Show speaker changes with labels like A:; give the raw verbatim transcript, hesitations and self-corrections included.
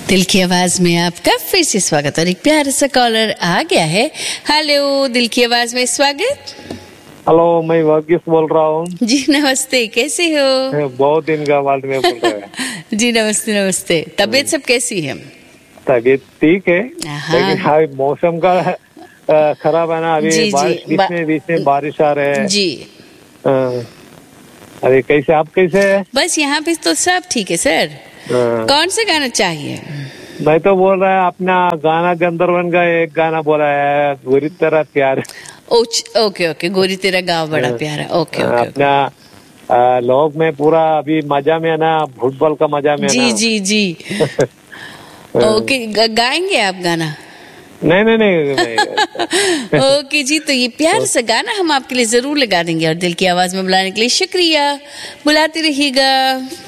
A: दिल की आवाज में आपका फिर से स्वागत। और एक प्यारा सा कॉलर आ गया है। हेलो, दिल की आवाज में स्वागत।
B: हेलो, मैं वर्गीस बोल रहा हूँ।
A: जी नमस्ते, कैसे हो?
B: बहुत दिन का बाद में बोल रहे हैं।
A: जी नमस्ते नमस्ते। तबीयत सब कैसी है?
B: तबीयत ठीक है, लेकिन हाँ मौसम का आ, खराब है ना अभी।
A: जी,
B: बारिश
A: जी,
B: बीच में बीच में बारिश आ रहे हैं
A: जी।
B: आ, अरे कैसे, आप कैसे है?
A: बस यहाँ पे तो सब ठीक है सर।
B: आ,
A: कौन सा गाना चाहिए?
B: मैं तो बोल रहा है अपना गाना गंदरवन का एक गाना बोला है, गोरी तेरा प्यार।
A: ओच- ओके ओके, गोरी तेरा गाँव बड़ा प्यारा। Okay okay okay.
B: अपना आ, लोग में पूरा अभी मजा में है ना, फुटबॉल का मजा में है
A: जी
B: ना।
A: जी जी। ओके, ग- गाएंगे आप गाना?
B: नहीं नहीं नहीं, नहीं।
A: ओके जी, तो ये प्यार सा गाना हम आपके लिए जरूर लगा देंगे। और दिल की आवाज में बुलाने के लिए शुक्रिया, बुलाते रहिएगा।